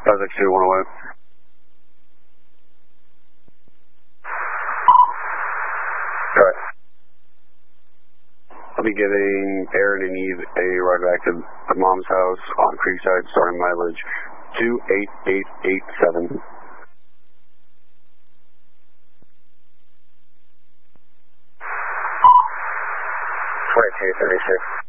Kazakh 2, 108. Alright. I'll be giving Aaron and Eve a ride back to the mom's house on Creekside, starting mileage 28887. 2236.